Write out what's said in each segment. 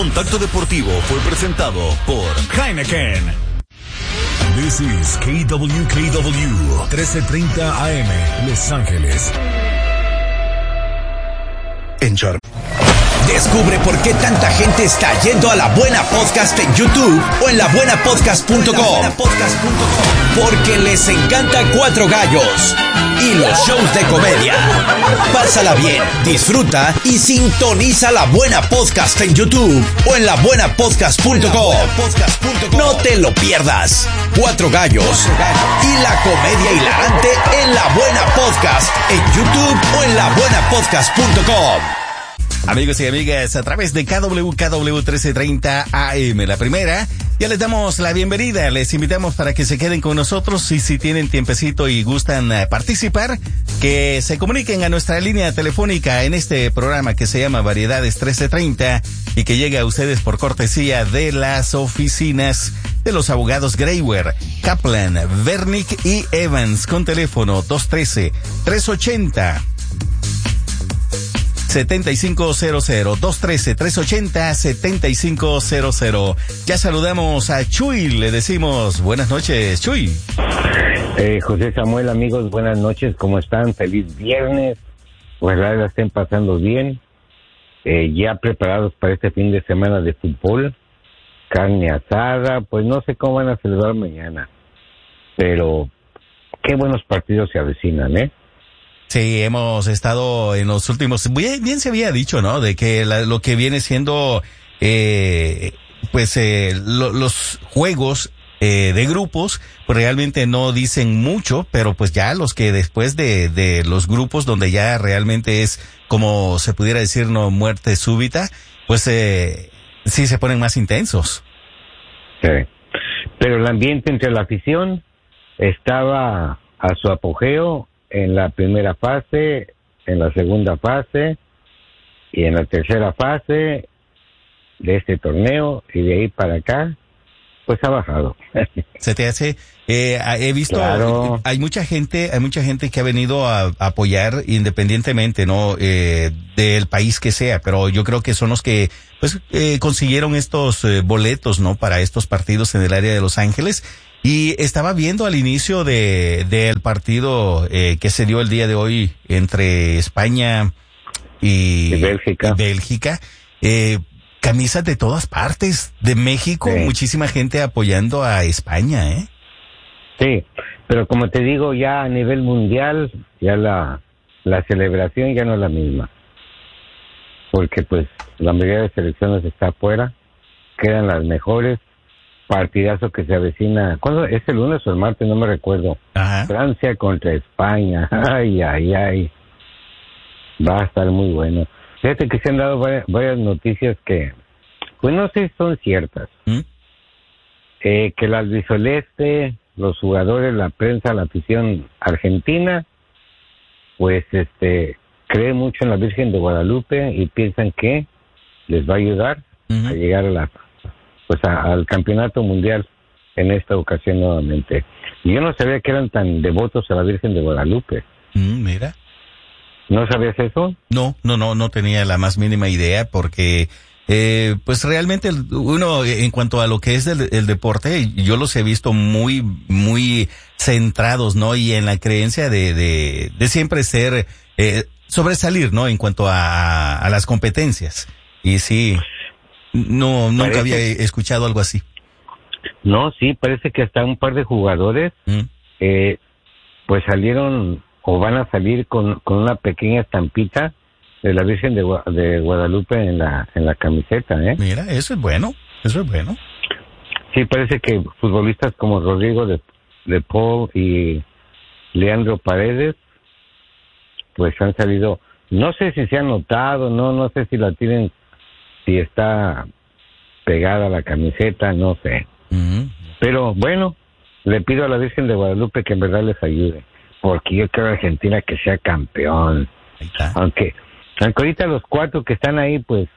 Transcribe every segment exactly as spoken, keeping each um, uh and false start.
Contacto Deportivo fue presentado por Heineken. This is K W K W trece treinta A M, Los Ángeles. En Char. Descubre por qué tanta gente está yendo a La Buena Podcast en YouTube o en la buena podcast punto com. Porque les encanta Cuatro Gallos y los shows de comedia. Pásala bien, disfruta y sintoniza La Buena Podcast en YouTube o en la buena podcast punto com. No te lo pierdas. Cuatro Gallos y la comedia hilarante en La Buena Podcast en YouTube o en la buena podcast punto com. Amigos y amigas, a través de K W K W trece treinta A M, la primera, ya les damos la bienvenida. Les invitamos para que se queden con nosotros y si tienen tiempecito y gustan uh, participar, que se comuniquen a nuestra línea telefónica en este programa que se llama Variedades trece treinta y que llega a ustedes por cortesía de las oficinas de los abogados Greywer, Kaplan, Vernick y Evans con teléfono dos uno tres, tres ocho cero setenta y cinco cero cero, dos uno tres, tres ocho cero, setenta y cinco cero cero. Ya saludamos a Chuy, le decimos buenas noches, Chuy. Eh, José Samuel, amigos, buenas noches, ¿cómo están? Feliz viernes, ojalá la estén pasando bien, eh, ya preparados para este fin de semana de fútbol, carne asada, pues no sé cómo van a celebrar mañana, pero qué buenos partidos se avecinan, ¿eh? Sí, hemos estado en los últimos, bien, bien se había dicho, ¿no? De que la, lo que viene siendo, eh, pues, eh, lo, los juegos eh, de grupos, pues realmente no dicen mucho, pero pues ya los que después de, de los grupos donde ya realmente es, como se pudiera decir, no muerte súbita, pues eh, sí se ponen más intensos. Sí, pero el ambiente entre la afición estaba a su apogeo en la primera fase, en la segunda fase y en la tercera fase de este torneo, y de ahí para acá pues ha bajado. Se te hace, eh, he visto, claro. hay mucha gente, hay mucha gente que ha venido a, a apoyar independientemente, ¿no? Eh, del país que sea, pero yo creo que son los que, pues, eh, consiguieron estos eh, boletos, ¿no? Para estos partidos en el área de Los Ángeles. Y estaba viendo al inicio de del partido eh, que se dio el día de hoy entre España y, y Bélgica. Y Bélgica eh, camisas de todas partes, de México, sí. Muchísima gente apoyando a España, ¿eh? Sí, pero como te digo, ya a nivel mundial, ya la, la celebración ya no es la misma. Porque pues la mayoría de selecciones está afuera, quedan las mejores. Partidazo que se avecina, ¿cuándo? ¿Es el lunes o el martes? No me recuerdo. Ajá. Francia contra España, ay, ay, ay. Va a estar muy bueno. Fíjate que se han dado varias, varias noticias que, pues no sé si son ciertas. ¿Mm? Eh, que el albiceleste, los jugadores, la prensa, la afición argentina, pues este, cree mucho en la Virgen de Guadalupe y piensan que les va a ayudar uh-huh. a llegar a la pues a, al campeonato mundial en esta ocasión nuevamente. Y yo no sabía que eran tan devotos a la Virgen de Guadalupe. Mm, mira. ¿No sabías eso? No, no, no, no tenía la más mínima idea porque, eh, pues realmente uno, en cuanto a lo que es el, el deporte, yo los he visto muy, muy centrados, ¿no? Y en la creencia de, de, de siempre ser, eh, sobresalir, ¿no? En cuanto a, a las competencias. Y sí. No, nunca parece, había escuchado algo así. No, sí, parece que hasta un par de jugadores mm. eh, pues salieron o van a salir con, con una pequeña estampita de la Virgen de, de Guadalupe en la en la camiseta, ¿eh? Mira, eso es bueno, eso es bueno. Sí, parece que futbolistas como Rodrigo de, de Paul y Leandro Paredes pues han salido, no sé si se han notado, no, no sé si la tienen, si está pegada a la camiseta, no sé. Uh-huh. Pero bueno, le pido a la Virgen de Guadalupe que en verdad les ayude, porque yo quiero a Argentina que sea campeón. Aunque, aunque ahorita los cuatro que están ahí, pues,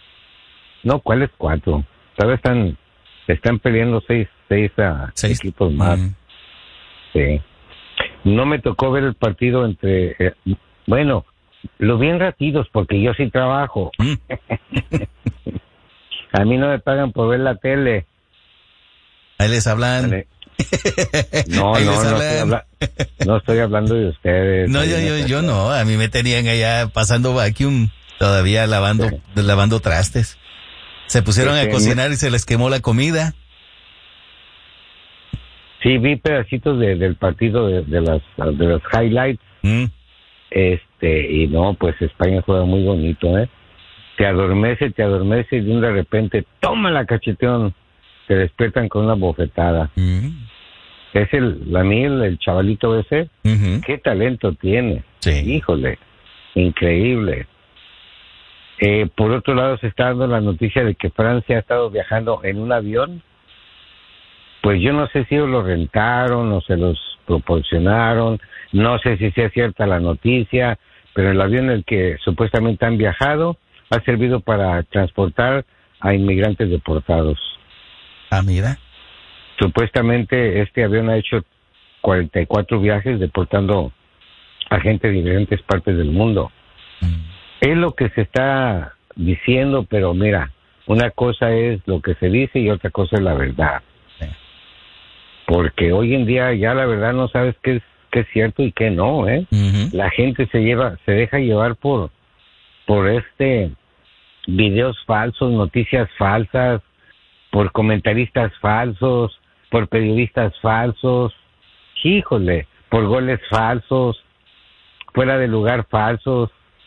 no, ¿cuáles cuatro? Todavía están, están peleando seis, seis, uh, ¿Seis? equipos más. Uh-huh. Sí. No me tocó ver el partido entre, eh, bueno, lo vi en ratitos porque yo sí trabajo. A mí no me pagan por ver la tele. Ahí les hablan. Vale. No, Ahí no, les no hablan. estoy, habla- no estoy hablando de ustedes. No, yo, yo, yo no. A mí me tenían allá pasando vacuum, todavía lavando, lavando trastes. Se pusieron Sí, a sí, cocinar y se les quemó la comida. Sí, vi pedacitos de, del partido de, de las de los highlights. Mm. Este, y no, pues España juega muy bonito, ¿eh? Te adormece, te adormece y de un de repente, toma la cacheteón. Te despiertan con una bofetada. Mm. Es el, la mil, el chavalito ese. Ujú. ¿Qué talento tiene? Sí. Híjole, increíble. Eh, por otro lado, se está dando la noticia de que Francia ha estado viajando en un avión. Pues yo no sé si ellos lo rentaron o se los proporcionaron. No sé si sea cierta la noticia, pero el avión en el que supuestamente han viajado ha servido para transportar a inmigrantes deportados. Ah, mira. Supuestamente este avión ha hecho cuarenta y cuatro viajes deportando a gente de diferentes partes del mundo. Mm. Es lo que se está diciendo, pero mira, una cosa es lo que se dice y otra cosa es la verdad. Sí. Porque hoy en día ya la verdad no sabes qué es, qué es cierto y qué no, ¿eh? Ujú. La gente se lleva, se deja llevar por, por este videos falsos, noticias falsas, por comentaristas falsos, por periodistas falsos, híjole, por goles falsos, fuera de lugar falsos,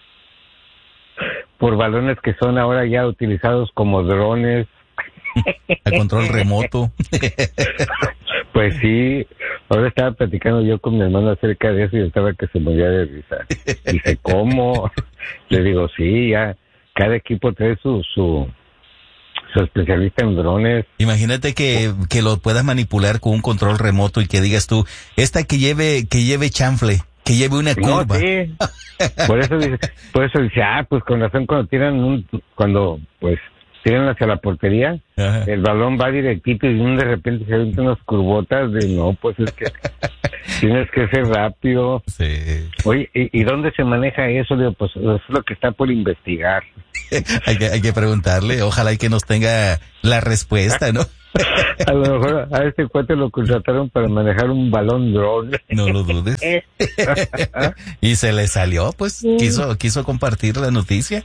por balones que son ahora ya utilizados como drones. A control remoto. Pues sí, ahora estaba platicando yo con mi hermano acerca de eso y estaba que se moría de risa. Dice, ¿cómo? Le digo, sí, ya, cada equipo trae su, su, su especialista en drones. Imagínate que, que lo puedas manipular con un control remoto y que digas tú, esta que lleve, que lleve chanfle, que lleve una No, curva. sí. Por eso dice, por eso dice, ah, pues con razón cuando tiran un, cuando pues tiran hacia la portería, Ajá. el balón va directito y de repente se ven unas curvotas de no, pues es que tienes que ser rápido. Sí. Oye, ¿y, y dónde se maneja eso? Digo, pues eso es lo que está por investigar. hay que, hay que preguntarle, ojalá y que nos tenga la respuesta, ¿no? A lo mejor a este cuate lo contrataron para manejar un balón drone. No lo dudes. Y se le salió, pues, quiso, quiso compartir la noticia.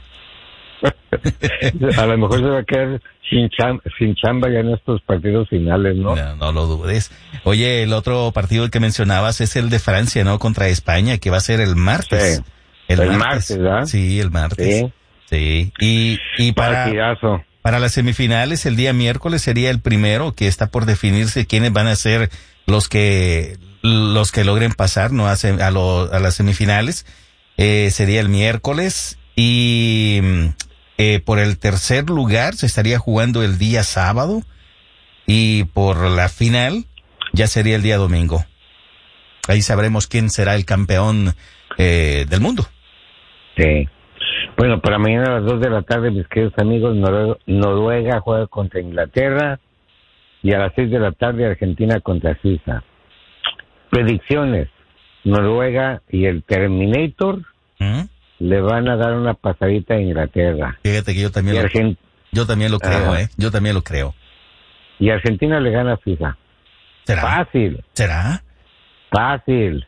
A lo mejor se va a quedar sin, cham sin chamba ya en estos partidos finales, ¿no? No, no lo dudes. Oye, el otro partido que mencionabas es el de Francia, ¿no? Contra España, que va a ser el martes. Sí. El martes, ¿verdad? Sí, el martes. Sí. Sí. Y, y para, Partidazo. para las semifinales, el día miércoles sería el primero, que está por definirse quiénes van a ser los que, los que logren pasar, ¿no? A, sem- a, lo, a las semifinales. Eh, sería el miércoles. Y, eh, por el tercer lugar se estaría jugando el día sábado. Y por la final ya sería el día domingo. Ahí sabremos quién será el campeón eh, del mundo. Sí. Bueno, para mañana a las dos de la tarde, mis queridos amigos, Noruega, Noruega juega contra Inglaterra y a las seis de la tarde Argentina contra Suiza. Predicciones. Noruega y el Terminator ¿Mm? le van a dar una pasadita a Inglaterra. Fíjate que yo Y, también, lo, Argen- yo también lo creo, Ajá. ¿eh? Yo también lo creo. y Argentina le gana a Suiza. ¿Será? Fácil, ¿Será? fácil.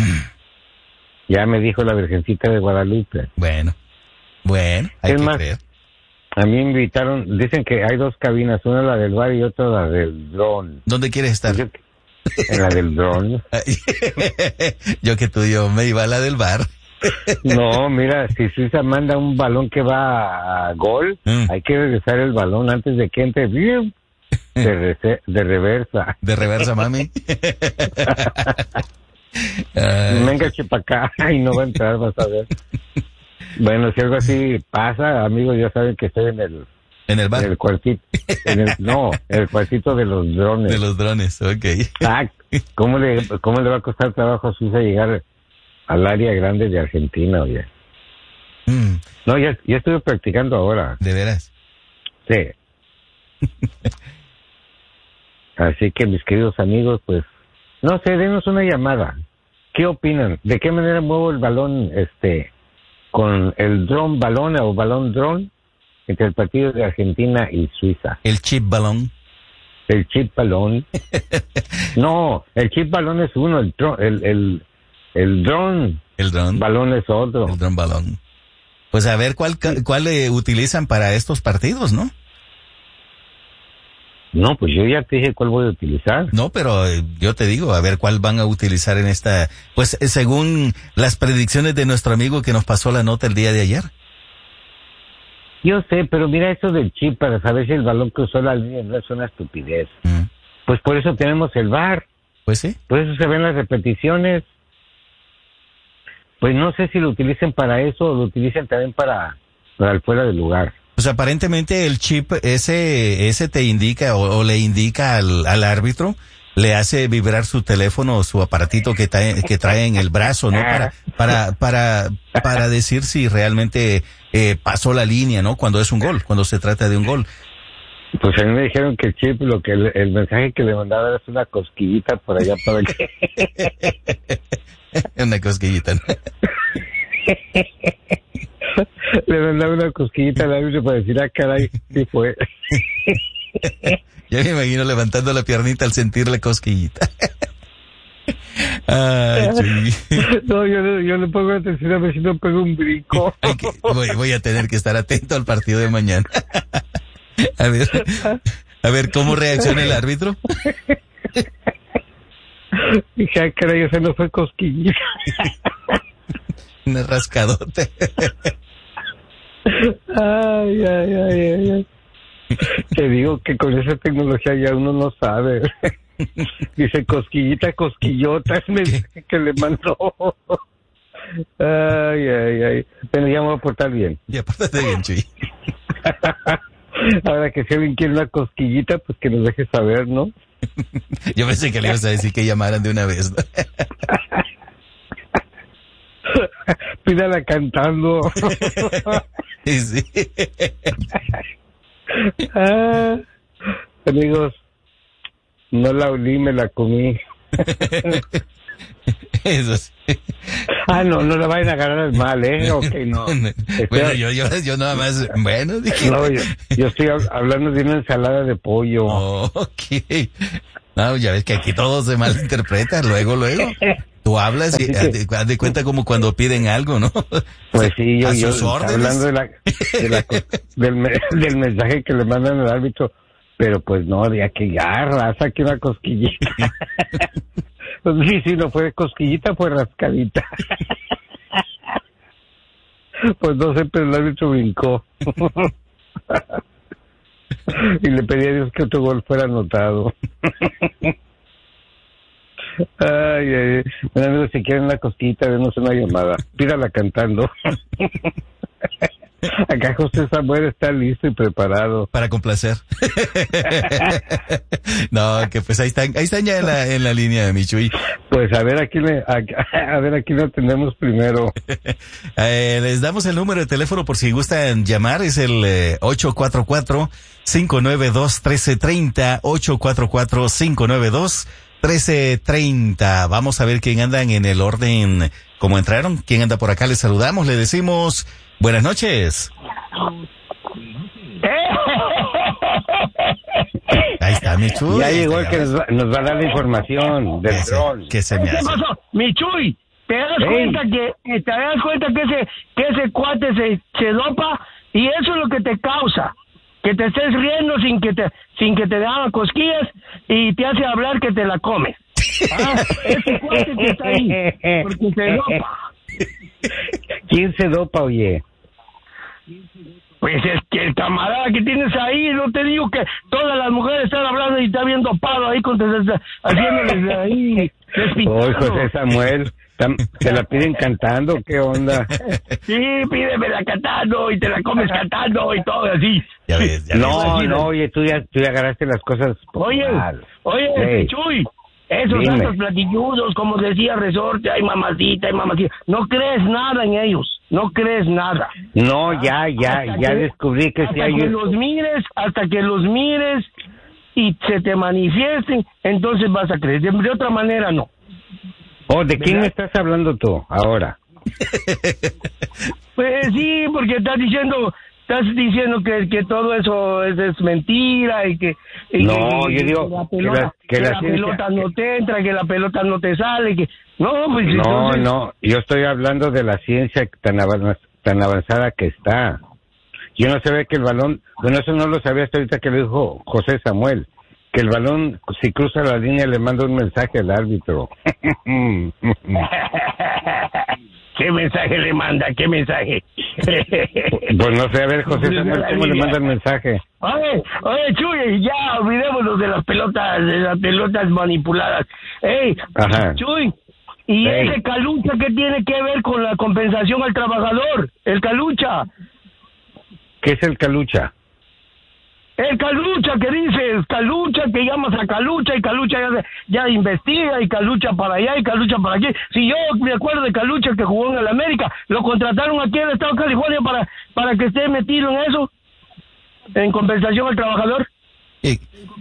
Ya me dijo la Virgencita de Guadalupe. Bueno, bueno, hay Es que más, creer. A mí me invitaron, dicen que hay dos cabinas, una la del bar y otra la del dron. ¿Dónde quieres estar? Yo- en la del dron. Yo que tú, yo me iba a la del bar. No, mira, si Suiza manda un balón que va a gol, Mm. hay que regresar el balón antes de que entre bien de, rece- de reversa. De reversa, mami. Ay, Venga, chepa acá y no va a entrar, vas a ver. Bueno, si algo así pasa, amigos, ya saben que estoy en el, en el en bar el cuartito, en el, no, en el cuartito de los drones. de los drones, ok. Ah, ¿cómo le, cómo le va a costar trabajo a Suiza llegar al área grande de Argentina, oye? Mm, No, ya, ya estuve practicando ahora. ¿de veras? Sí. Así que, mis queridos amigos, pues, no sé, denos una llamada. ¿Qué opinan? ¿De qué manera muevo el balón, este, con el dron balón o balón dron entre el partido de Argentina y Suiza. El chip balón. El chip balón. No, el chip balón es uno, el tro, el, el, el dron. El dron. Balón es otro. El dron balón. Pues a ver cuál, cuál eh, utilizan para estos partidos, ¿no? No, pues yo ya te dije cuál voy a utilizar. No, pero eh, yo te digo, a ver cuál van a utilizar en esta, pues eh, según las predicciones de nuestro amigo que nos pasó la nota el día de ayer. Yo sé, pero mira eso del chip para saber si el balón cruzó la línea no es una estupidez. Mm. Pues por eso tenemos el V A R. Pues sí. Por eso se ven las repeticiones. Pues no sé si lo utilicen para eso o lo utilicen también para, para el fuera del lugar. Pues aparentemente el chip ese ese te indica o, o le indica al, al árbitro, le hace vibrar su teléfono o su aparatito que trae, que trae en el brazo, ¿no? Para para para para decir si realmente eh, pasó la línea, ¿no? Cuando es un gol, cuando se trata de un gol. Pues a mí me dijeron que el chip, lo que el, el mensaje que le mandaba era una cosquillita por allá para que... Una cosquillita, ¿no? Le mandaba una cosquillita al árbitro para decir, ah, caray, sí fue. Ya me imagino levantando la piernita al sentir la cosquillita. Ay, no, yo no, yo no pongo atención a ver si no pego un brinco. Ay, que, voy, voy a tener que estar atento al partido de mañana. A ver, a ver, ¿cómo reacciona el árbitro? Dije, ah, caray, esa no fue cosquillita. Un rascadote. Ay, ay, ay, ay, ay. Te digo que con esa tecnología ya uno no sabe. Dice cosquillita, cosquillota, es mensaje que le mandó. Ay, ay, ay. Pero ya me voy a portar bien. Ya, pórtate bien, Chuy. Ahora que si alguien quiere una cosquillita, pues que nos deje saber, ¿no? Yo pensé que le ibas a decir que llamaran de una vez, ¿no? Pídala cantando. Sí, sí. Ah, amigos, no la olí, me la comí. Eso sí. Ah, no, no la vayan a agarrar al mal, ¿eh? Ok, no. Bueno, yo, yo, yo nada más, bueno, dije. No, yo, yo estoy hablando de una ensalada de pollo. Oh, ok. No, ya ves que aquí todo se malinterpreta, luego, luego. Tú hablas y haz de, haz de cuenta como cuando piden algo, ¿no? Pues sí, yo, a yo sus órdenes. hablando de la, de la, del, del mensaje que le mandan al árbitro, pero pues no, de que garra, saque una cosquillita. Pues sí, sí, no fue cosquillita, fue rascadita. Pues no sé, pero el árbitro brincó. Y le pedí a Dios que otro gol fuera anotado. Ay, ay, ay. Bueno, amigos, si quieren una cosquillita, denos una llamada. Pídala cantando. Acá José Samuel está listo y preparado. Para complacer. No, que pues ahí están, ahí están ya en la, en la línea de Michuy. Pues a ver aquí le, a, a ver aquí lo tenemos primero. Eh, les damos el número de teléfono por si gustan llamar, es el eh, ocho cuatro cuatro, cinco nueve dos, uno tres tres cero, ocho cuatro cuatro, cinco nueve dos, uno tres tres cero. Vamos a ver quién andan en el orden como entraron, quién anda por acá, les saludamos, le decimos buenas noches. Ahí está, Michuy. Ya llegó el que nos va, nos va a dar la información del dron. ¿Qué se me hace? ¿Qué pasó? Michuy, ¿te das hey. cuenta que te das cuenta que ese que ese cuate se, se dopa y eso es lo que te causa? Que te estés riendo sin que te sin que te hagan cosquillas y te hace hablar que te la comes. Ah, ese cuate que está ahí porque se dopa. ¿Quién se dopa, oye? Pues es que el camarada que tienes ahí, no te digo que todas las mujeres están hablando y está bien dopado ahí, con haciéndoles ahí. Oye, José Samuel, ¿se la piden cantando? ¿Qué onda? Sí, pídemela cantando y te la comes cantando y todo así. Ya ves, ya no, ves. no, oye, tú ya, tú ya agarraste las cosas. Oye, mal. oye, hey. Chuy, esos Dime. santos platilludos, como decía Resorte, hay mamacita, hay mamacita. No crees nada en ellos, no crees nada. No, ya, ya, hasta ya que, descubrí que hasta sí hay... que los mires, hasta que los mires y se te manifiesten, entonces vas a creer. De, de otra manera, no. Oh, ¿de quién me estás hablando tú ahora? Pues sí, porque estás diciendo estás diciendo que, que todo eso es, es mentira y que... Y, no, y, yo digo que la pelota, que la, que que la, la ciencia, pelota no te entra, que la pelota no te sale, que... No, pues no, entonces... no, yo estoy hablando de la ciencia tan, avanz, tan avanzada que está. Yo no sabía que el balón... Bueno, eso no lo sabía hasta ahorita que lo dijo José Samuel. Que el balón, si cruza la línea, le manda un mensaje al árbitro. ¿Qué mensaje le manda? ¿Qué mensaje? Pues no sé, a ver, José Samuel, ¿cómo le manda el mensaje? Oye, oye, Chuy, ya olvidémonos de las pelotas, de las pelotas manipuladas. Ey, Ajá. Chuy, ¿y Ey. ese calucha qué tiene que ver con la compensación al trabajador? El calucha. ¿Qué es el calucha? El Calucha, que dices, Calucha, que llamas a Calucha, y Calucha ya, ya investiga, y Calucha para allá, y Calucha para aquí. Si yo me acuerdo de Calucha que jugó en el América, lo contrataron aquí en el estado de California para, para que esté metido en eso, en compensación al trabajador. Y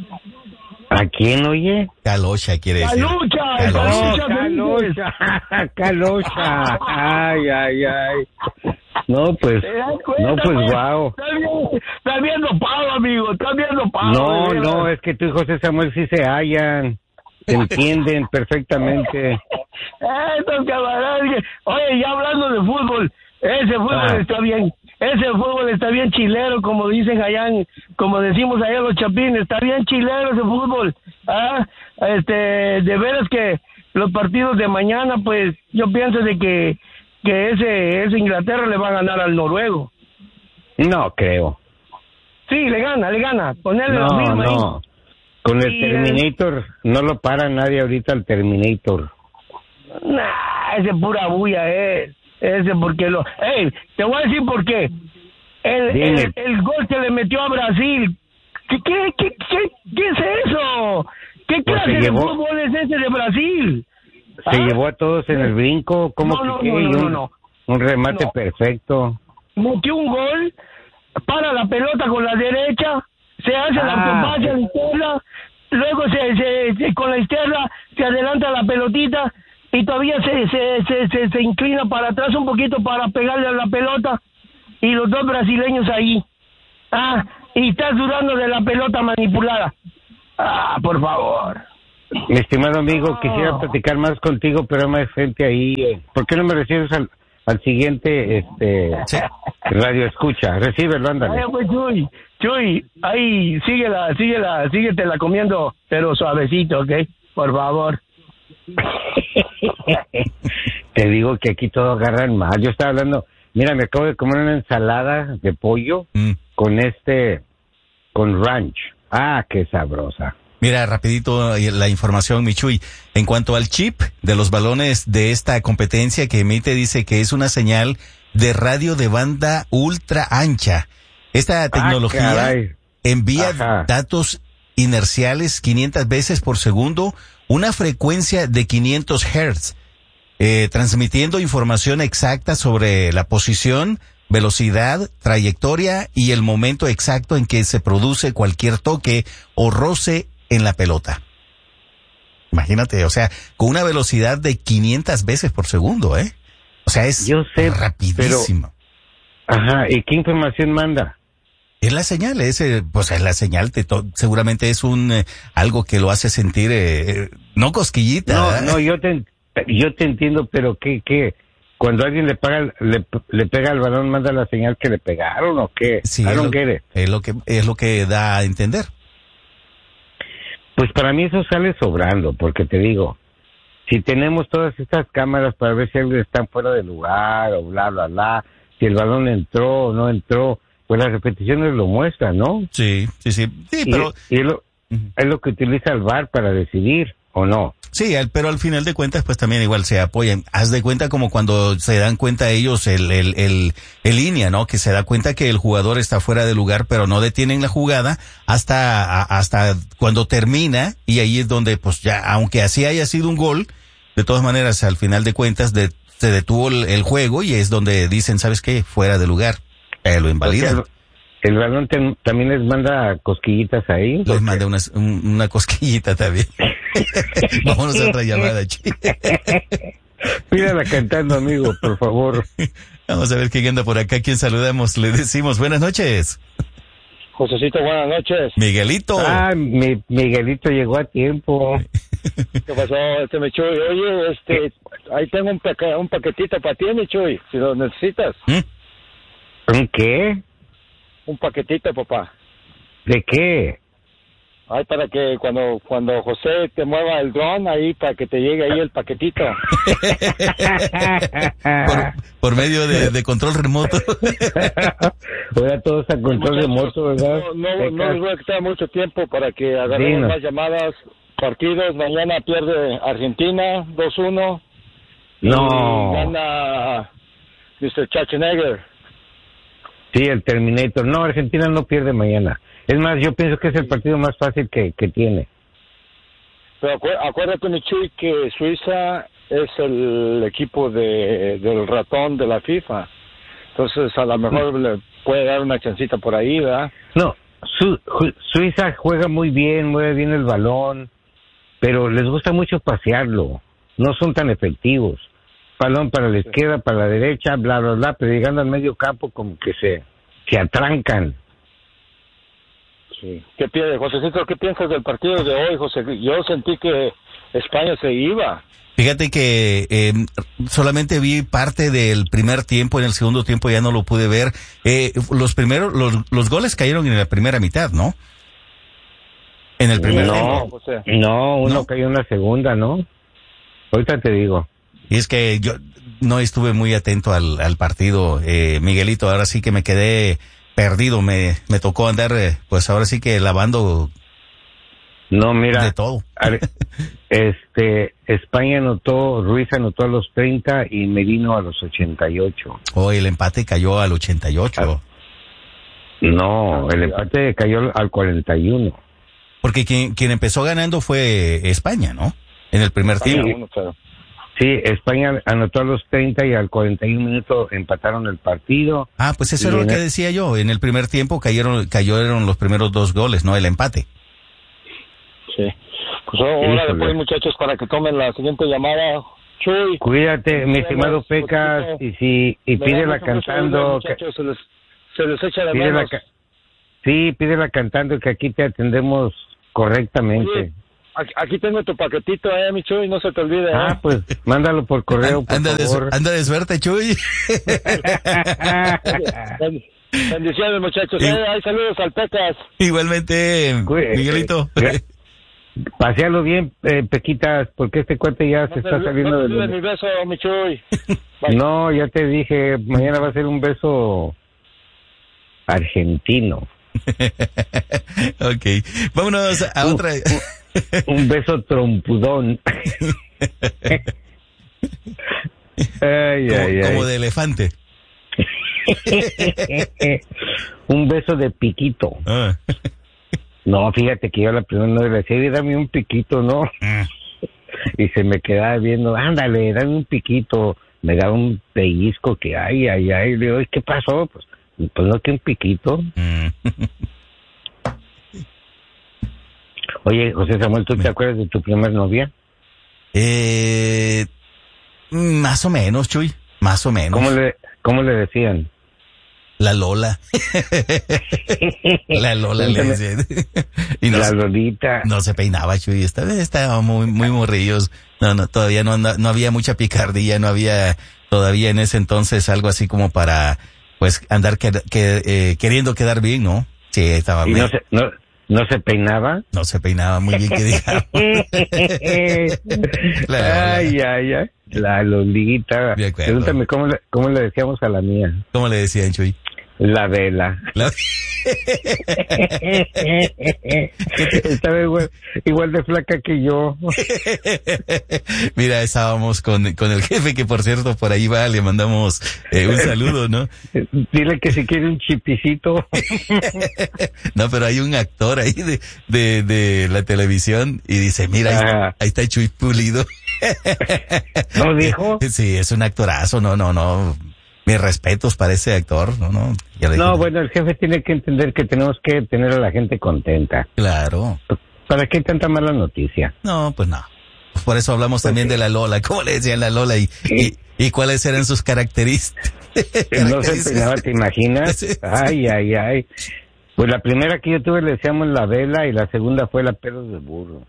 ¿A quién, oye? Calocha quiere decir. Calucha, el Calocha. Calucha, Calucha, Calucha, ay, ay, ay. No, pues, ¿te das cuenta, no, pues, güey? guau. Estás viendo, estás viendo pavo, amigo, estás viendo pavo. No, de veras. no, es que tú y José Samuel sí se hallan, se entienden perfectamente. Estos camaradas, que- oye, ya hablando de fútbol, ese fútbol Ah. está bien, ese fútbol está bien chilero, como dicen allá, en- como decimos allá los chapines, está bien chilero ese fútbol. Ah, este, de veras que los partidos de mañana, pues, yo pienso de que, que ese, ese Inglaterra le va a ganar al noruego. No creo. Sí, le gana, le gana, ponerle la No, misma ahí. no. Con el Sí, Terminator no lo para nadie ahorita el Terminator. Nah, ese pura bulla es. Ese porque lo... Ey, te voy a decir por qué. El, Dime. el, el gol que le metió a Brasil. ¿Qué, qué, qué, qué, qué es eso? ¿Qué Pues clase se de llevó- fútbol es ese de Brasil? Se ¿Ah? llevó a todos en el brinco, como No, no, que no, qué? no, Y no, un, no. un remate No. perfecto. Metió un gol, para la pelota con la derecha, se hace la Ah. autopase a la izquierda, luego se, se, se- con la izquierda se adelanta la pelotita y todavía se, se, se, se, se inclina para atrás un poquito para pegarle a la pelota y los dos brasileños ahí. Ah, y estás dudando de la pelota manipulada. Ah, por favor. Mi estimado amigo, No. quisiera platicar más contigo, pero hay más gente ahí. eh. ¿Por qué no me recibes al, al siguiente este Sí. radio escucha? Recíbelo, ándale. Vaya pues, Chuy, Chuy, ahí, síguela, síguela, síguetela comiendo, pero suavecito, ¿ok? Por favor. Te digo que aquí todo agarran mal. Yo estaba hablando, mira, me acabo de comer una ensalada de pollo Mm. con este, con ranch. Ah, qué sabrosa. Mira, rapidito eh, la información, Michuy. En cuanto al chip de los balones de esta competencia que emite, dice que es una señal de radio de banda ultra ancha. Esta tecnología Ah, caray. envía Ajá. datos inerciales quinientas veces por segundo, una frecuencia de quinientos hertz, eh, transmitiendo información exacta sobre la posición, velocidad, trayectoria y el momento exacto en que se produce cualquier toque o roce en la pelota. Imagínate, o sea, con una velocidad de quinientas veces por segundo, ¿eh? O sea, es Yo sé, rapidísimo. Ajá, ¿y qué información manda? Es la señal, es, eh, pues es la señal, te to- seguramente es un eh, algo que lo hace sentir, eh, eh, no cosquillita. No, ¿verdad? no, yo te, yo te entiendo, pero ¿qué, qué? Cuando alguien le paga, le, le pega al balón, manda la señal que le pegaron o qué? Sí, I es don't lo, get it. es lo que es lo que da a entender. Pues para mí eso sale sobrando, porque te digo, si tenemos todas estas cámaras para ver si alguien está fuera de lugar o bla, bla, bla, si el balón entró o no entró, pues las repeticiones lo muestran, ¿no? Sí, sí, sí, sí, Y, pero y es, lo, es lo que utiliza el V A R para decidir, ¿o no? sí, al- pero al final de cuentas, pues también igual se apoyan. Haz de cuenta como cuando se dan cuenta ellos el, el, el, el línea, ¿no? Que se da cuenta que el jugador está fuera de lugar, pero no detienen la jugada hasta, a- hasta cuando termina, y ahí es donde, pues ya, aunque así haya sido un gol, de todas maneras, al final de cuentas, de, se detuvo el, el juego y es donde dicen, ¿sabes qué? Fuera de lugar. Eh, lo invalidan. O sea, el, el balón te- también les manda cosquillitas ahí. Les porque- mandé una, un- una cosquillita también. Vámonos a otra llamada, chi. Pídala cantando, amigo, por favor. Vamos a ver quién anda por acá, quién saludamos. Le decimos buenas noches. Josecito, buenas noches. Miguelito. Ah, mi, Miguelito llegó a tiempo. ¿Qué pasó, este mi Chuy? Oye, este, ahí tengo un, paque, un paquetito para ti, mi Chuy, si lo necesitas. ¿Mm? ¿Un qué? Un paquetito, papá. ¿De qué? Ay, para que cuando cuando José te mueva el dron, ahí para que te llegue ahí el paquetito. por, por medio de, de control remoto. Ahora todos a control remoto, ¿verdad? No, no, no les voy a quitar mucho tiempo para que agarremos Dino. más llamadas, partidos. Mañana pierde Argentina dos uno. No. Y gana mister Schwarzenegger. Sí, el Terminator. No, Argentina no pierde mañana. Es más, yo pienso que es el partido más fácil que, que tiene. Pero acu- acuérdate, Michuy, que Suiza es el equipo de, del ratón de la FIFA. Entonces, a lo mejor le puede dar una chancita por ahí, ¿verdad? No, Su- Ju- Suiza juega muy bien, mueve bien el balón, pero les gusta mucho pasearlo. No son tan efectivos. Balón para la izquierda, para la derecha, bla, bla, bla, pero llegando al medio campo como que se, se atrancan. Sí. ¿Qué piensas, Josecito? ¿Qué piensas del partido de hoy, José? Yo sentí que España se iba. Fíjate que eh, solamente vi parte del primer tiempo, en el segundo tiempo ya no lo pude ver. Eh, los primeros, los, los goles cayeron en la primera mitad, ¿no? En el primer No, tiempo. José. no, uno No. cayó en la segunda, ¿no? Ahorita te digo. Y es que yo no estuve muy atento al, al partido, eh, Miguelito. Ahora sí que me quedé perdido. Me, me tocó andar, eh, pues ahora sí que lavando No, mira. de todo. Ar- Este, España anotó, Ruiz anotó a los treinta y Merino a los ochenta y ocho. Hoy el empate cayó al ochenta y ocho. No, el empate cayó al cuarenta y uno. Porque quien, quien empezó ganando fue España, ¿no? En el primer España, tiempo. uno cero. Sí, España anotó a los treinta y al cuarenta y un minutos empataron el partido. Ah, pues eso Y era lo en que el- decía yo. En el primer tiempo cayeron, cayeron los primeros dos goles, no el empate. Sí. Pues ahora Híjole. después, muchachos, para que tomen la siguiente llamada. Chuy. Cuídate, mi Me estimado das, Pecas, poquito. y si y Me da pídela mucho gusto cantando, verlos, que- muchachos, se les, se les echa de pídela menos. ca- sí, pídela cantando que aquí te atendemos correctamente. Oye, aquí, aquí tengo tu paquetito, eh, mi Chuy, no se te olvide. Ah, ¿eh? pues mándalo por correo, por anda, de, su- favor. anda de suerte, Chuy. Ben- Bendiciones, muchachos. Eh, hay saludos al Pecas. Igualmente, Cuí- Miguelito. eh, Pasealo bien, eh, Pequitas, porque este cuate ya se No está te- saliendo no te de... olvides mi beso, mi Chuy. Bye. No, ya te dije, mañana va a ser un beso argentino. Ok, vámonos a Uh, otra. Un beso trompudón. Ay, como, ay, como ay. de elefante. Un beso de piquito. Ah. No, fíjate que yo la primera no le decía, "Oye, dame un piquito, ¿no?" Y se me quedaba viendo, ándale, dame un piquito. Me da un pellizco que, ay, ay, ay. Le digo, ¿qué pasó? Pues, pues no, que un piquito. Mm. Oye, José Samuel, ¿tú te acuerdas de tu primer novia? Eh, más o menos, Chuy. Más o menos. ¿Cómo le, cómo le decían? La Lola. La Lola le Cuéntame. decía. Y no, La se- Lolita. no se peinaba, Chuy. Esta vez estaba muy, muy morrillos. No, no, todavía no, anda- no había mucha picardía, no había todavía en ese entonces algo así como para, pues, andar que, que, eh, queriendo quedar bien, ¿no? Sí, estaba ¿Y bien. no se, no, no se peinaba? No se peinaba muy bien, que digamos. La Lola. Ay, ay, ay. La Lolita. De acuerdo. Pregúntame cómo le, cómo le decíamos a la mía. ¿Cómo le decían, Chuy? La vela. La- Estaba igual, igual de flaca que yo. Mira, estábamos con, con el jefe, que por cierto por ahí va, le mandamos eh, un saludo, ¿no? Dile que si quiere un chipicito. No, pero hay un actor ahí de, de, de la televisión y dice, mira, ahí, Ajá. ahí está Chuy Pulido. ¿No dijo? Sí, es un actorazo, no, no, no. Mis respetos para ese actor, no, no. Ya le No, dije, bueno, el jefe tiene que entender que tenemos que tener a la gente contenta. Claro. ¿Para qué tanta mala noticia? No, pues no. Por eso hablamos también de la Lola. ¿Cómo le decían la Lola? Y, y, y cuáles eran sus características. No se peinaba, ¿te imaginas? Sí, sí. Ay, ay, ay. Pues la primera que yo tuve le decíamos la Vela y la segunda fue la Pelos de Burro.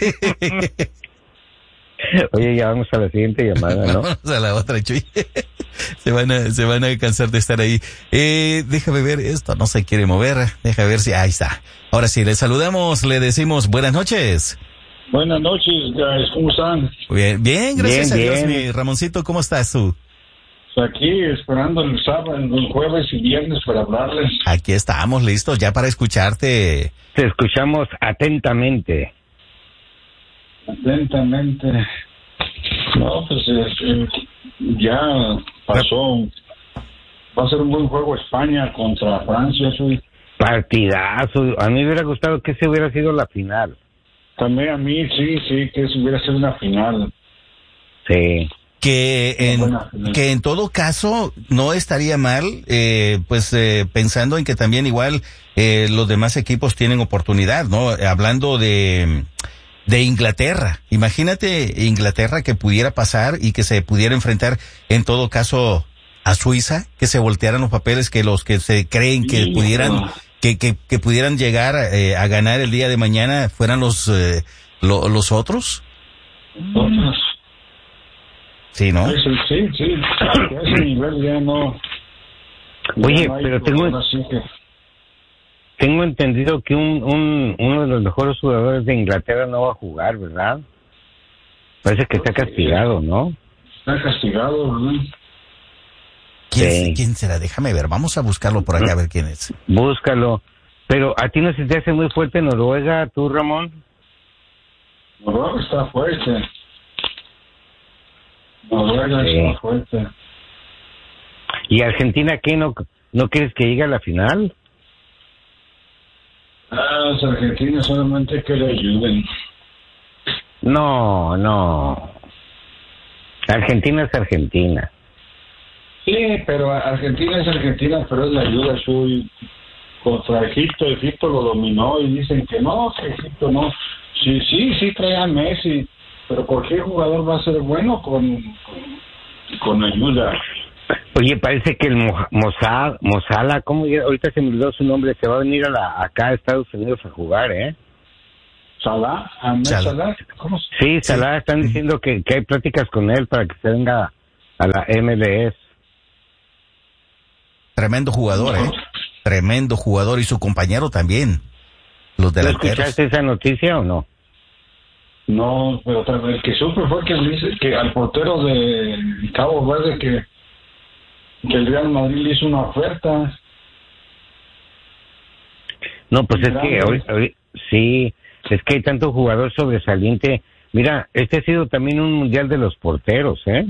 Oye, ya vamos a la siguiente llamada, ¿no? Vamos a la otra, Chuy. Se van a, se van a cansar de estar ahí. Eh, déjame ver, esto no se quiere mover. Déjame ver si, ahí está. Ahora sí, le saludamos, le decimos buenas noches. Buenas noches, guys, ¿cómo están? Bien, bien, gracias bien, a Dios, bien. mi Ramoncito, ¿cómo estás tú? Aquí esperando el sábado, el jueves y viernes para hablarles. Aquí estamos, listos ya para escucharte. Te escuchamos atentamente. Atentamente. No, pues eh, ya pasó. Va a ser un buen juego España contra Francia. Soy... Partidazo. A mí me hubiera gustado que ese hubiera sido la final. También a mí, sí, sí, que eso hubiera sido una final. Sí. Que en, que en todo caso no estaría mal, eh, pues eh, pensando en que también igual eh, los demás equipos tienen oportunidad, ¿no? Hablando de, de Inglaterra. Imagínate Inglaterra que pudiera pasar y que se pudiera enfrentar en todo caso a Suiza, que se voltearan los papeles, que los que se creen que pudieran, que, que, que pudieran llegar eh, a ganar el día de mañana fueran los, eh, lo, los otros. Otros. Sí, ¿no? Sí, sí, sí. A ese nivel ya no. Oye, ya no pero tengo, que... tengo entendido que un, un uno de los mejores jugadores de Inglaterra no va a jugar, ¿verdad? Parece que está castigado, ¿no? Está castigado, ¿verdad? ¿Quién, Sí. ¿Quién será? Déjame ver, vamos a buscarlo por acá a ver quién es. Búscalo. Pero a ti no se te hace muy fuerte Noruega, tú, Ramón. Noruega está fuerte. Noruega Sí. está fuerte. ¿Y Argentina qué? ¿No, no quieres que llegue a la final? Ah, los argentinos solamente que le ayuden. No, no. Argentina es Argentina. Sí, pero Argentina es Argentina, pero es la ayuda suya contra Egipto. Egipto lo dominó y dicen que no, que Egipto no. Sí, sí, sí trae a Messi, pero ¿por qué jugador va a ser bueno con, con, con ayuda? Oye, parece que el Mo- Mozart, Mozala, ¿cómo ya? Ahorita se me olvidó su nombre, se va a venir a la, acá a Estados Unidos a jugar, ¿eh? Salah, Ahmed Salah. Salah, ¿cómo se Sí, Salah, están diciendo que, que hay pláticas con él para que se venga a la M L S. Tremendo jugador, ¿eh? Tremendo jugador y su compañero también. Los ¿Tú delanteros. escuchaste esa noticia o no? No, pero tal vez el que supe fue que dice que al portero de Cabo Verde que, que el Real Madrid le hizo una oferta. No, pues es que Grande. ahorita- ahorita- sí, es que hay tanto jugador sobresaliente. Mira, este ha sido también un mundial de los porteros, ¿eh?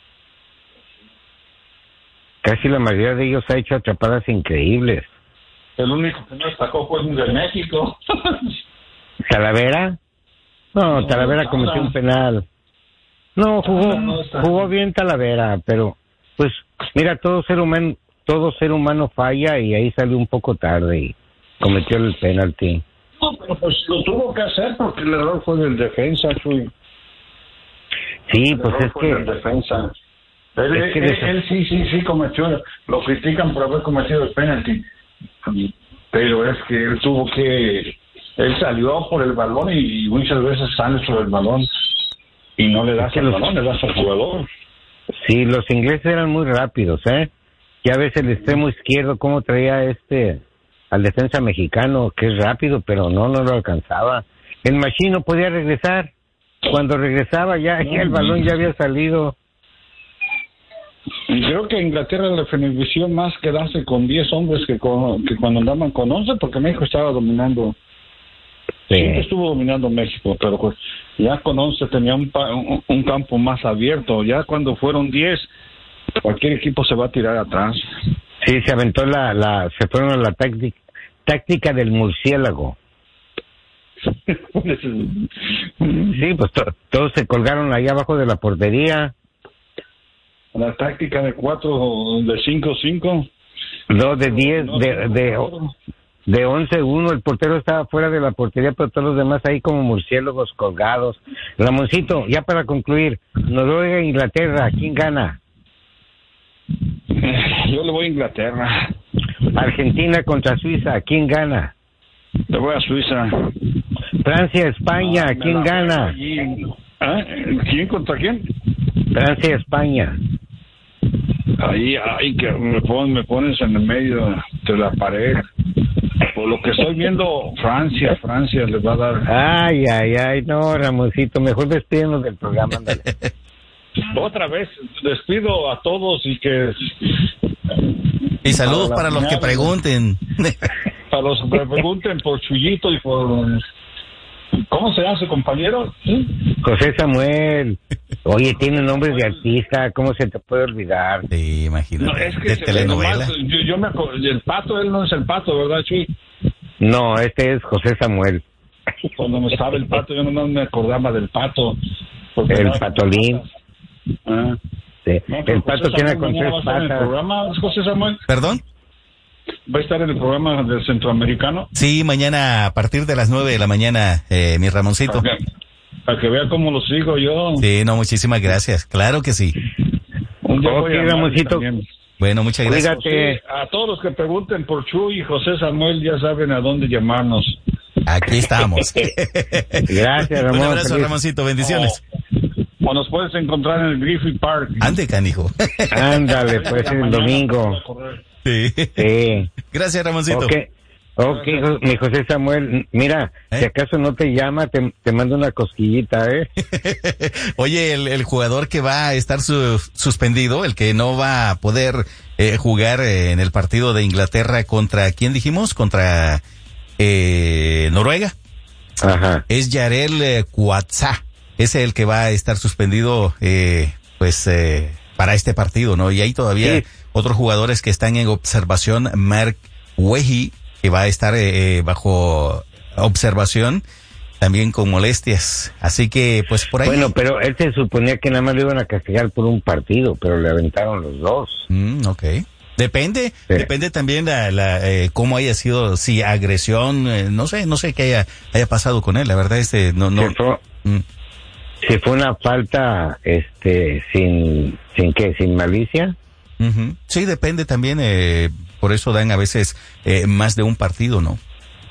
Casi la mayoría de ellos ha hecho atrapadas increíbles. El único que no destacó fue el de México. ¿Talavera? No, No, Talavera nada. cometió un penal. No, jugó, No, no está. jugó bien Talavera, pero pues mira, todo ser humano, todo ser humano falla y ahí salió un poco tarde y cometió el penalti. No, pero pues lo tuvo que hacer porque el error fue del defensa, Chuy. Sí, El pues error es fue del que defensa. Él, es que él- desa- él sí, sí, sí cometió, lo critican por haber cometido el penalti, pero es que él tuvo que, él salió por el balón y muchas veces sale sobre el balón y no le das Es que el los- balón, le das al jugador. sí, los ingleses eran muy rápidos, ¿eh? Ya ves el extremo izquierdo cómo traía este al defensa mexicano, que es rápido, pero no, no lo alcanzaba. El Machín no podía regresar. Cuando regresaba ya, ya el balón ya había salido. Y creo que a Inglaterra le benefició más quedarse con diez hombres que, con, que cuando andaban con once, porque México estaba dominando. Siempre Sí. estuvo dominando México, pero pues ya con once tenía un, pa- un, un campo más abierto. Ya cuando fueron diez, cualquier equipo se va a tirar atrás. Sí, se aventó la, la, se fueron a la táctica, táctica del murciélago. Sí, pues to- todos se colgaron ahí abajo de la portería. La táctica de cuatro, de cinco cinco. Dos de diez, No, de, de, no, de once uno, el portero estaba fuera de la portería, pero todos los demás ahí como murciélagos colgados. Ramoncito, ya para concluir, Noruega, Inglaterra, ¿quién gana? Yo le voy a Inglaterra. Argentina contra Suiza, ¿quién gana? Le voy a Suiza. Francia, España, Ah, ¿quién me la- gana? allí. ¿Eh? ¿Quién contra quién? Francia, España. Ahí, ahí que me, pon, me pones en el medio de la pared. Por lo que estoy viendo, Francia, Francia le va a dar. Ay, ay, ay, no, Ramoncito, mejor despídenos del programa, ándale. Otra vez, despido a todos y que... Y saludos Para para la los que final, pregunten. Para los que me pregunten por Chuyito y por... ¿Cómo se llama su compañero? ¿Sí? José Samuel. Oye, tiene nombre de artista, ¿cómo se te puede olvidar? Sí, imagínate. No, es que de se ve telenovela. nomás, yo, yo me acuerdo, el pato, él no es el pato, ¿verdad, Chuy? No, este es José Samuel. Cuando me estaba el pato, yo nomás me acordaba del pato. porque El no- patolín. Ah. Sí. No, pero El pato José tiene Samuel con mañana tres va a estar en el patas. programa, José Samuel. ¿Perdón? ¿Va a estar en el programa del Centroamericano? Sí, mañana a partir de las nueve de la mañana, eh, mi Ramoncito. Para que, para que vea cómo lo sigo yo. Sí, no, muchísimas gracias. Claro que sí. Un día Ok, voy a llamar Ramoncito. también. Bueno, muchas gracias. Cuídate. Sí, a todos los que pregunten por Chuy y José Samuel ya saben a dónde llamarnos. Aquí estamos. Gracias, Ramón. Un abrazo, Feliz- Ramoncito. Bendiciones. O nos puedes encontrar en el Griffith Park. Ande, canijo. Ándale, pues el Mañana domingo. vamos a correr. Sí. Sí. Gracias, Ramoncito. Ok, ok, Jo- mi José Samuel, mira, ¿Eh? si acaso no te llama, te, te mando una cosquillita, ¿eh? Oye, el, el jugador que va a estar su- suspendido, el que no va a poder eh, jugar eh, en el partido de Inglaterra contra, ¿quién dijimos? Contra eh, Noruega, Ajá. es Yarel eh, Cuatzá. Es el que va a estar suspendido, eh, pues, eh, para este partido, ¿no? Y hay todavía Sí. otros jugadores que están en observación. Mark Wehi, que va a estar eh, eh, bajo observación, también con molestias. Así que, pues, por ahí. Bueno, pero él se suponía que nada más lo iban a castigar por un partido, pero le aventaron los dos. Mm, ok. Depende, Sí. depende también la, la eh, cómo haya sido, si agresión, eh, no sé, no sé qué haya, haya pasado con él. La verdad, este, no, no. Si fue, Mm. si fue una falta, este, sin, sin qué, sin malicia. Ujú. Sí, depende también, eh, por eso dan a veces eh, más de un partido, ¿no?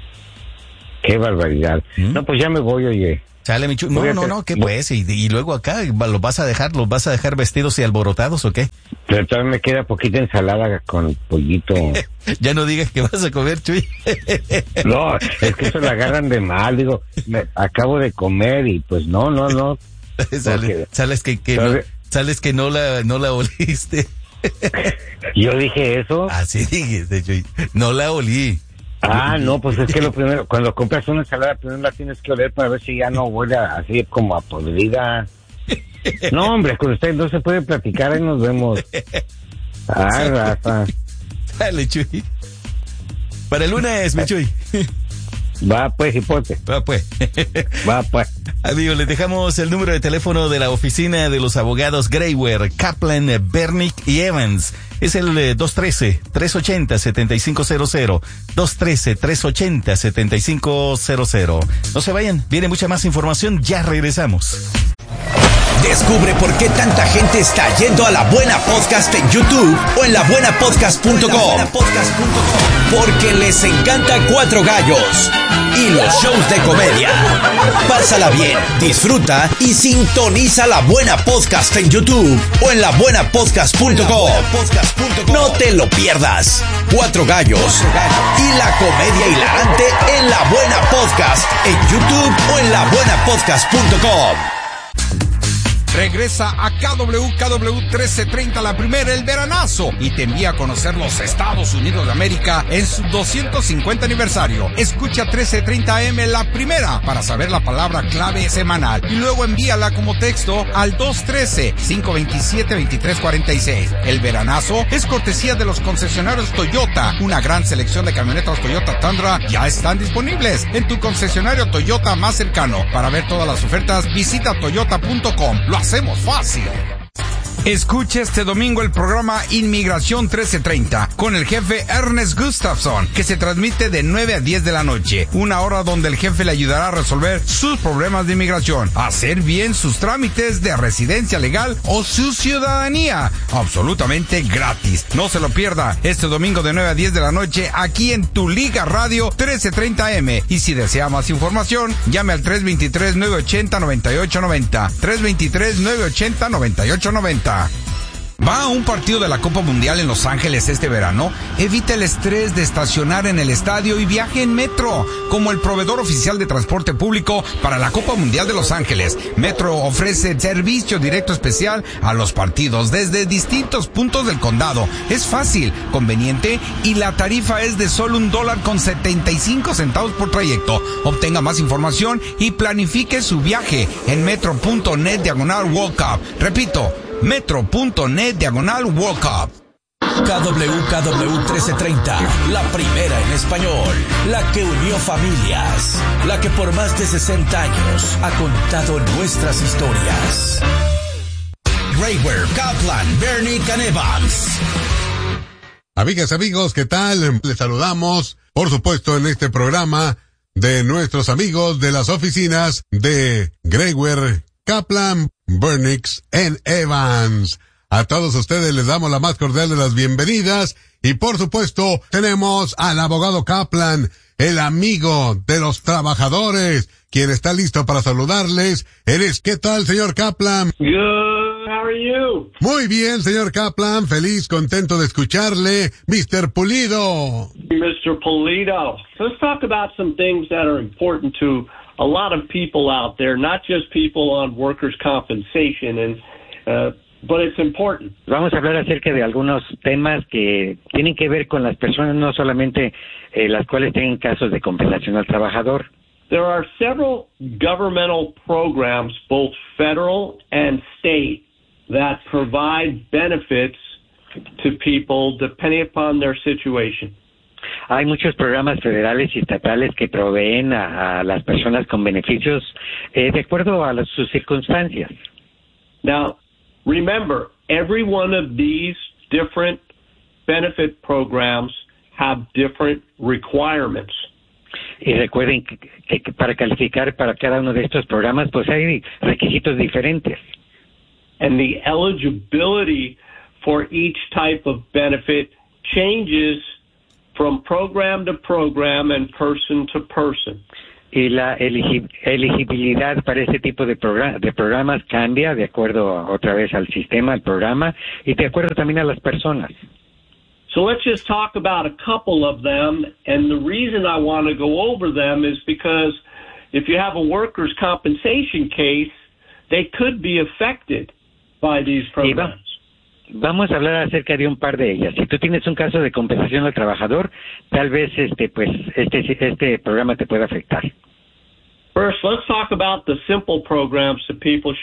Qué barbaridad. ¿Mm? No, pues ya me voy, oye. Chale, mi chu- No, Voy a no, hacer- no, ¿qué voy- pues? Y, y luego acá, ¿los vas a dejar, los vas a dejar vestidos y alborotados o qué? Pero todavía me queda poquita ensalada con pollito. Ya no digas que vas a comer, Chuy. No, es que eso la agarran de mal, digo, me acabo de comer y pues no, no, no. Sale- Ok. sales que, que no, Sabe- sales que no la, no la oliste. Yo dije eso. Así dijiste, Chuy. No la olí. Ah, no, pues es que lo primero, cuando compras una ensalada, primero la tienes que oler para ver si ya no huele así como a podrida. No, hombre, con usted no se puede platicar, ahí nos vemos. Ah, Rafa. Dale, Chuy. Para el lunes, mi Chuy. Va pues, hipote. Va pues. Va pues. Amigos, les dejamos el número de teléfono de la oficina de los abogados Grayware, Kaplan, Bernick y Evans. Es el eh, dos uno tres, tres ocho cero, siete cinco cero cero. dos uno tres, tres ocho cero, siete cinco cero cero. No se vayan, viene mucha más información, ya regresamos. Descubre por qué tanta gente está yendo a La Buena Podcast en YouTube o en la buena podcast punto com. Porque les encanta Cuatro Gallos y los shows de comedia. Pásala bien, disfruta y sintoniza La Buena Podcast en YouTube o en la buena podcast punto com. No te lo pierdas. Cuatro Gallos y la comedia hilarante en La Buena Podcast en YouTube o en la buena podcast punto com. Regresa a K W K W trece treinta, la primera, el veranazo, y te envía a conocer los Estados Unidos de América en su doscientos cincuenta aniversario. Escucha trece treinta A M la primera para saber la palabra clave semanal y luego envíala como texto al dos uno tres, cinco dos siete, dos tres cuatro seis. El veranazo es cortesía de los concesionarios Toyota. Una gran selección de camionetas Toyota Tundra ya están disponibles en tu concesionario Toyota más cercano. Para ver todas las ofertas, visita toyota punto com. Lo hacemos fácil. Escuche este domingo el programa Inmigración trece treinta con el jefe Ernest Gustafson, que se transmite de nueve a diez de la noche, una hora donde el jefe le ayudará a resolver sus problemas de inmigración, hacer bien sus trámites de residencia legal o su ciudadanía, absolutamente gratis. No se lo pierda este domingo de nueve a diez de la noche aquí en Tu Liga Radio trece treinta M. Y si desea más información, llame al tres dos tres, nueve ocho cero, nueve ocho nueve cero, tres dos tres, nueve ocho cero, nueve ocho nueve cero. ¿Va a un partido de la Copa Mundial en Los Ángeles este verano? Evita el estrés de estacionar en el estadio y viaje en Metro. Como el proveedor oficial de transporte público para la Copa Mundial de Los Ángeles, Metro ofrece servicio directo especial a los partidos desde distintos puntos del condado. Es fácil, conveniente y la tarifa es de solo un dólar con setenta y cinco centavos por trayecto. Obtenga más información y planifique su viaje en metro.net diagonal World Cup. Repito, metro.net diagonal World Cup. K W K W trece treinta, la primera en español, la que unió familias, la que por más de sesenta años ha contado nuestras historias. Graywear, Kaplan, Bernie and Evans. Amigas, amigos, ¿qué tal? Les saludamos, por supuesto, en este programa de nuestros amigos de las oficinas de Graywear, Kaplan, Burnix and Evans. A todos ustedes les damos la más cordial de las bienvenidas y por supuesto tenemos al abogado Kaplan, el amigo de los trabajadores, quien está listo para saludarles. Eres, ¿qué tal, señor Kaplan? Good, how are you? Muy bien, señor Kaplan, feliz, contento de escucharle, mister Pulido. mister Pulido, let's talk about some things that are important to a lot of people out there, not just people on workers' compensation, and uh, but it's important. Vamos a hablar acerca de algunos temas que tienen que ver con las personas, no solamente eh, las cuales tienen casos de compensación al trabajador. There are several governmental programs, both federal and state, that provide benefits to people depending upon their situation. Hay muchos programas federales y estatales que proveen a, a las personas con beneficios eh, de acuerdo a las, sus circunstancias. Now, remember, every one of these different benefit programs have different requirements. Y recuerden que, que, que para calificar para cada uno de estos programas, pues hay requisitos diferentes. And the eligibility for each type of benefit changes from program to program and person to person. Y la eligi- elegibilidad para este tipo de, progr- de programas cambia de acuerdo a, otra vez al sistema, al programa, y de acuerdo también a las personas. So let's just talk about a couple of them, and the reason I want to go over them is because if you have a workers' compensation case, they could be affected by these programs. Vamos a hablar acerca de un par de ellas. Si tú tienes un caso de compensación al trabajador, tal vez este pues este este programa te pueda afectar. First, let's talk about the simple programs that people